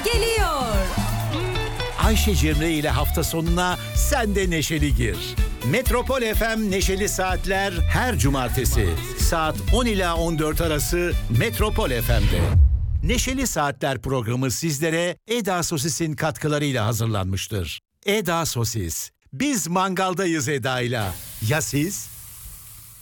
geliyor. Ayşe Cemre ile hafta sonuna sen de neşeli gir. Metropol FM Neşeli Saatler her cumartesi saat 10 ila 14 arası Metropol FM'de. Neşeli Saatler programı sizlere Eda Sosis'in katkılarıyla hazırlanmıştır. Eda Sosis. Biz mangaldayız Eda'yla. Ya siz?